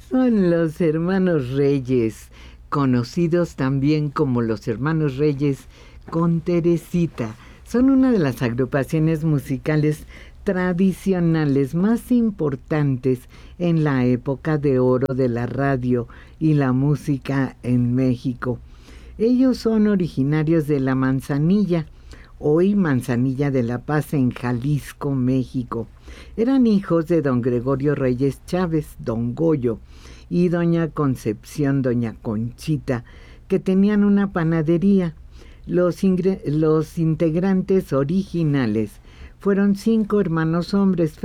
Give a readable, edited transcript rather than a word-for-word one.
Son los Hermanos Reyes, conocidos también como los Hermanos Reyes con Teresita. Son una de las agrupaciones musicales tradicionales más importantes en la época de oro de la radio y la música en México. Ellos son originarios de La Manzanilla, hoy Manzanilla de la Paz, en Jalisco, México. Eran hijos de don Gregorio Reyes Chávez, don Goyo, y doña Concepción, doña Conchita, que tenían una panadería. Los integrantes originales fueron 5 hermanos hombres: